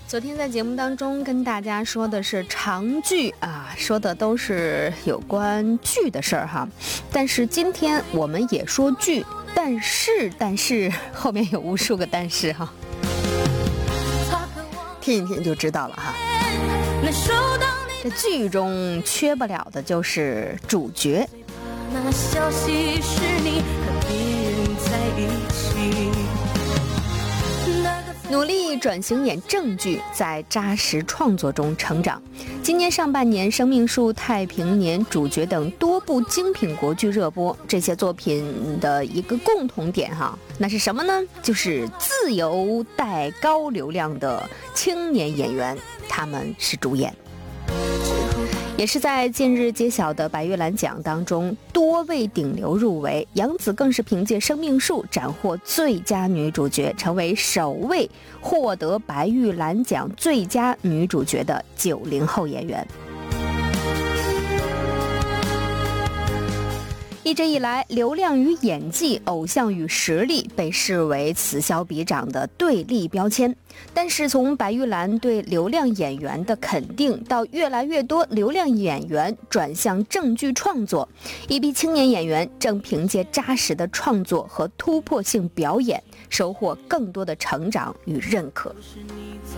昨天在节目当中跟大家说的是长剧啊，说的都是有关剧的事儿哈。但是今天我们也说剧，但是后面有无数个但是哈，听一听就知道了哈。这剧中缺不了的就是主角。那消息是你和别人在一起。努力转型演正剧，在扎实创作中成长。今年上半年，《生命树》《太平年》《主角》等多部精品国剧热播，这些作品的一个共同点哈，那是什么呢？就是自由带高流量的青年演员，他们是主演。也是在近日揭晓的白玉兰奖当中，多位顶流入围，杨紫更是凭借《生命树》斩获最佳女主角，成为首位获得白玉兰奖最佳女主角的90后演员。一直以来，流量与演技、偶像与实力被视为此消彼长的对立标签。但是从白玉兰对流量演员的肯定，到越来越多流量演员转向正剧创作，一批青年演员正凭借扎实的创作和突破性表演，收获更多的成长与认可。